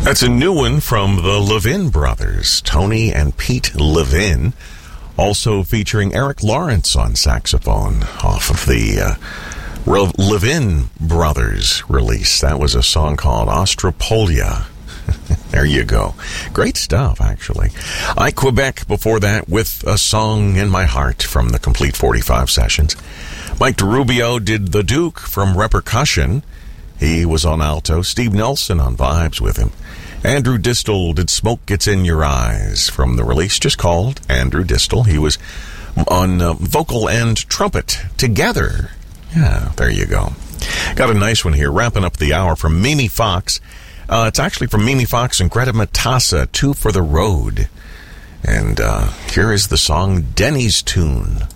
That's a new one from the Levin brothers, Tony and Pete Levin, also featuring Eric Lawrence on saxophone off of the Levin brothers release. That was a song called Ostropolia. There you go. Great stuff, actually. I Quebec before that with A Song in My Heart from the Complete 45 sessions. Mike DeRubio did The Duke from Repercussion. He was on alto. Steve Nelson on vibes with him. Andrew Distel did Smoke Gets in Your Eyes from the release just called Andrew Distel. He was on vocal and trumpet together. Yeah, there you go. Got a nice one here, wrapping up the hour from Mimi Fox. It's actually from Mimi Fox and Greta Matassa, Two for the Road. And here is the song Denny's Tune.